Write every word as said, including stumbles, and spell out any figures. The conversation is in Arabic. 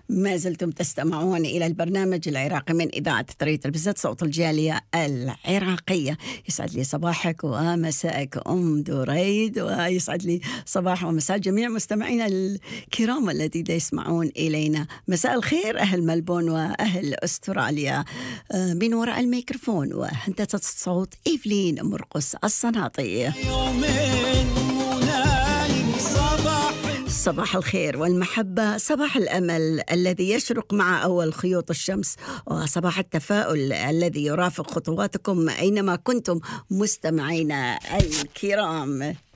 ما زلتم تستمعون إلى البرنامج العراقي من إذاعة ثري تلفزيون صوت الجالية العراقية. يسعد لي صباحك ومساءك أم دريد، ويسعد لي صباح ومساء جميع مستمعينا الكرام الذين يسمعون إلينا. مساء الخير أهل ملبون وأهل أستراليا. من وراء الميكروفون وهندسة الصوت إيفلين مرقس الصناطي. صباح الخير والمحبة، صباح الأمل الذي يشرق مع أول خيوط الشمس، وصباح التفاؤل الذي يرافق خطواتكم أينما كنتم مستمعينا الكرام.